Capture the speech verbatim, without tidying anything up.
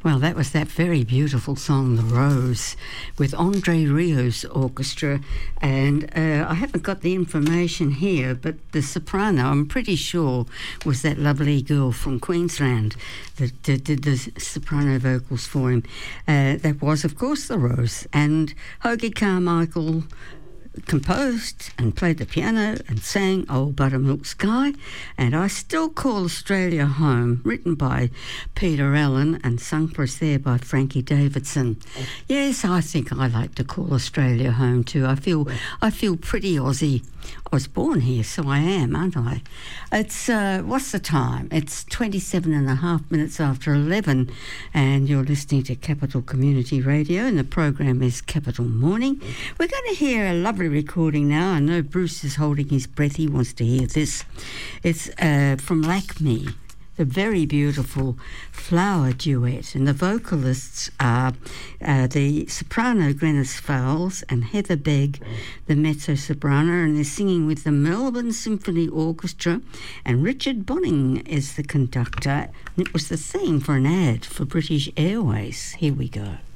Well, that was that very beautiful song, The Rose, with Andre Rieu's orchestra. And uh, I haven't got the information here, but the soprano, I'm pretty sure, was that lovely girl from Queensland that did, did the soprano vocals for him. Uh, that was, of course, The Rose. And Hoagy Carmichael composed and played the piano and sang Old Buttermilk Sky, and I Still Call Australia Home, written by Peter Allen and sung for us there by Frankie Davidson. Yes, I think I like to call Australia home too. I feel I feel pretty Aussie. I was born here, so I am, aren't I? It's, uh, what's the time? It's twenty-seven and a half minutes after eleven, and you're listening to Capital Community Radio, and the program is Capital Morning. We're going to hear a lovely recording now. I know Bruce is holding his breath. He wants to hear this. It's uh, from Lakme, the very beautiful Flower Duet, and the vocalists are uh, the soprano Glenys Fowles and Heather Begg, the mezzo-soprano, and they're singing with the Melbourne Symphony Orchestra, and Richard Bonning is the conductor. It was the theme for an ad for British Airways. Here we go.